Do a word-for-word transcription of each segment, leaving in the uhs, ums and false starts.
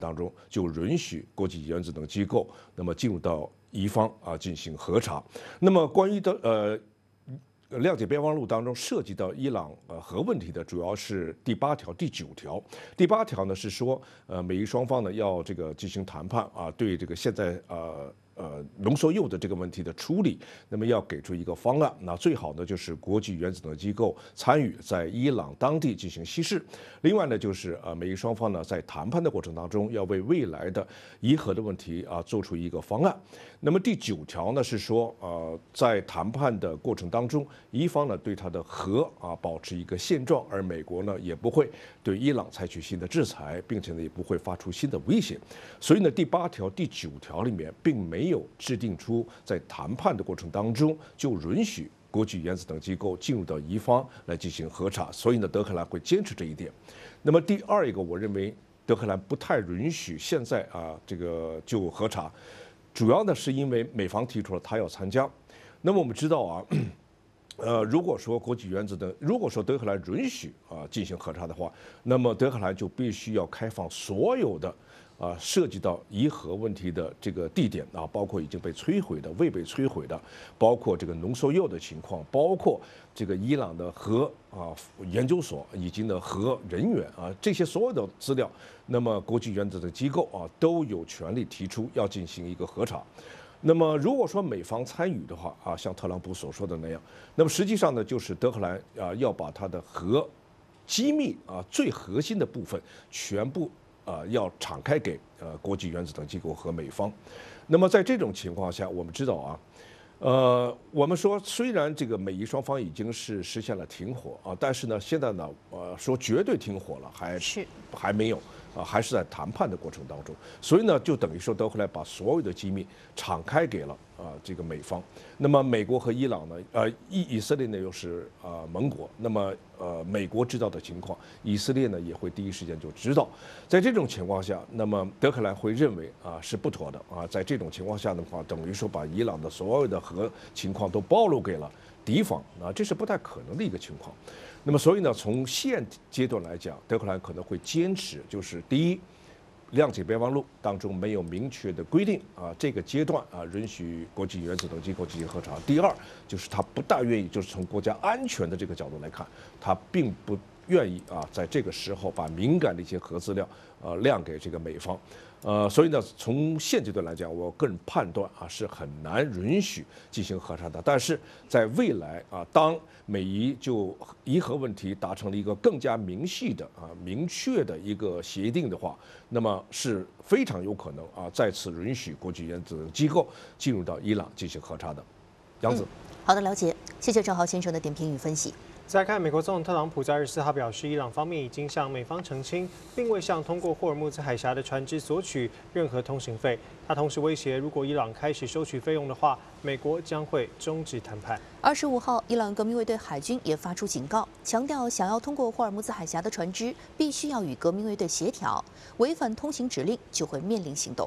当中，就允许国际原子能机构那么进入到伊方啊进行核查。那么关于的呃。谅解备忘录当中涉及到伊朗呃核问题的，主要是第八条、第九条。第八条呢是说，呃，美伊双方呢要这个进行谈判啊，对这个现在呃。呃，浓缩铀的这个问题的处理，那么要给出一个方案。那最好呢，就是国际原子能机构参与在伊朗当地进行稀释。另外呢，就是呃，美伊双方呢在谈判的过程当中，要为未来的伊核的问题啊做出一个方案。那么第九条呢是说，呃，在谈判的过程当中，伊方呢对它的核啊保持一个现状，而美国呢也不会对伊朗采取新的制裁，并且呢也不会发出新的威胁。所以呢，第八条、第九条里面并没有制定出在谈判的过程当中就允许国际原子能机构进入到伊方来进行核查，所以呢，德黑兰会坚持这一点。那么第二一个，我认为德黑兰不太允许现在啊这个就核查，主要呢是因为美方提出了他要参加。那么我们知道啊。呃，如果说国际原子能，如果说德黑兰允许啊进行核查的话，那么德黑兰就必须要开放所有的啊涉及到伊核问题的这个地点啊，包括已经被摧毁的、未被摧毁的，包括这个浓缩铀的情况，包括这个伊朗的核啊研究所以及呢核人员啊这些所有的资料，那么国际原子能机构啊都有权利提出要进行一个核查。那么，如果说美方参与的话啊，像特朗普所说的那样，那么实际上呢，就是德黑兰啊要把它的核机密啊最核心的部分全部啊要敞开给呃国际原子能机构和美方。那么在这种情况下，我们知道啊，呃，我们说虽然这个美伊双方已经是实现了停火啊，但是呢，现在呢，呃，说绝对停火了还是还没有。啊，还是在谈判的过程当中，所以呢，就等于说德黑兰把所有的机密敞开给了啊这个美方。那么美国和伊朗呢，呃，以以色列呢又是啊盟国，那么呃美国知道的情况，以色列呢也会第一时间就知道。在这种情况下，那么德黑兰会认为啊是不妥的啊，在这种情况下的话，等于说把伊朗的所有的核情况都暴露给了敌方啊，这是不太可能的一个情况。那么，所以呢，从现阶段来讲，德黑兰可能会坚持，就是第一，谅解备忘录当中没有明确的规定啊，这个阶段啊允许国际原子能机构进行核查。第二，就是他不大愿意，就是从国家安全的这个角度来看，他并不愿意啊，在这个时候把敏感的一些核资料呃亮给这个美方。呃，所以呢，从现阶段来讲，我个人判断啊是很难允许进行核查的。但是在未来啊，当美伊就伊核问题达成了一个更加明细的啊明确的一个协定的话，那么是非常有可能啊再次允许国际原子能机构进入到伊朗进行核查的。杨子， 嗯、好的，了解，谢谢郑豪先生的点评与分析。 再看美国总统特朗普在二十四号表示，伊朗方面已经向美方澄清，并未向通过霍尔木兹海峡的船只索取任何通行费。他同时威胁，如果伊朗开始收取费用的话，美国将会终止谈判。 二十五号，伊朗革命卫队海军也发出警告，强调想要通过霍尔木兹海峡的船只必须要与革命卫队协调，违反通行指令就会面临行动。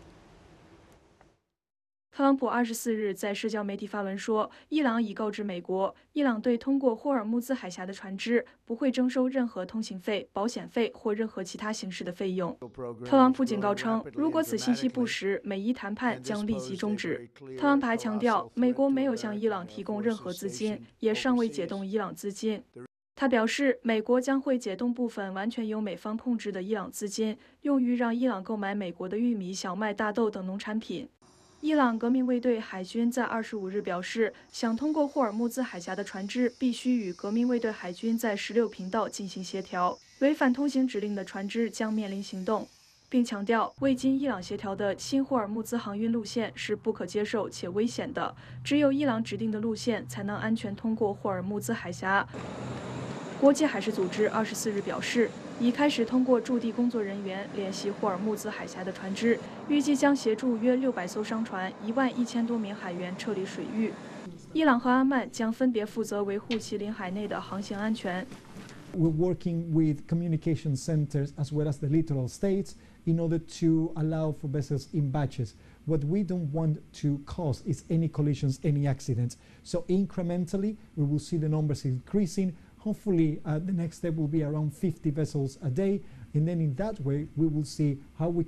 特朗普二十四日在社交媒体发文说，伊朗已告知美国，伊朗对通过霍尔木兹海峡的船只不会征收任何通行费、保险费或任何其他形式的费用。特朗普警告称，如果此信息不实，美伊谈判将立即终止。特朗普还强调，美国没有向伊朗提供任何资金，也尚未解冻伊朗资金。他表示，美国将会解冻部分完全由美方控制的伊朗资金，用于让伊朗购买美国的玉米、小麦、大豆等农产品。伊朗革命卫队海军在二十五日表示，想通过霍尔木兹海峡的船只必须与革命卫队海军在十六频道进行协调，违反通行指令的船只将面临行动，并强调未经伊朗协调的新霍尔木兹航运路线是不可接受且危险的，只有伊朗指定的路线才能安全通过霍尔木兹海峡。国际海事组织二十四日表示，已开始通过驻地工作人员联系霍尔木兹海峡的船只，预计将协助约六百艘商船、一万一千多名海员撤离水域。伊朗和阿曼将分别负责维护其领海内的航行安全。 We're working with communication centers as well as the littoral states in order to allow for vessels in batches. What we don't want to cause is any collisions, any accidents. So incrementally, we will see the numbers increasing. Hopefully, uh, the next step will be around fifty vessels a day. And then in that way, we will see how we